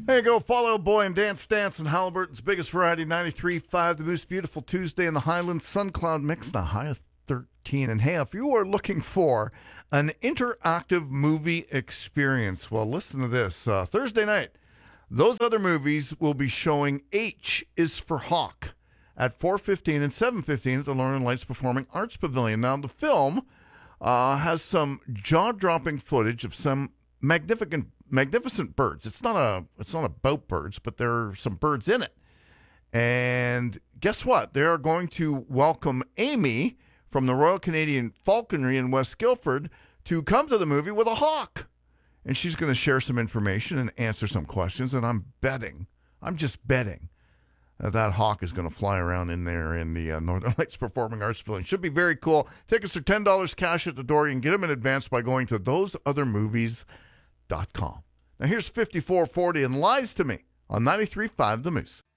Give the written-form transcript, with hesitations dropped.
There you go. Follow Boy and Dance Dance and Halliburton's biggest variety, 93.5 The Moose. Beautiful Tuesday in the Highlands. Sun cloud mix, the high of 13. And hey, if you are looking for an interactive movie experience, well, listen to this. Thursday night, those other movies will be showing H is for Hawk at 4:15 and 7:15 at the Lorna Lights Performing Arts Pavilion. Now, the film has some jaw-dropping footage of some magnificent birds. It's not about birds, but there are some birds in it. And guess what? They are going to welcome Amy from the Royal Canadian Falconry in West Guildford to come to the movie with a hawk. And she's going to share some information and answer some questions. And I'm just betting that hawk is going to fly around in there in the Northern Lights Performing Arts Pavilion. Should be very cool. Tickets are $10 cash at the door. You can get them in advance by going to thoseothermovies.com. Now here's 5440 and Lies to Me on 93.5 The Moose.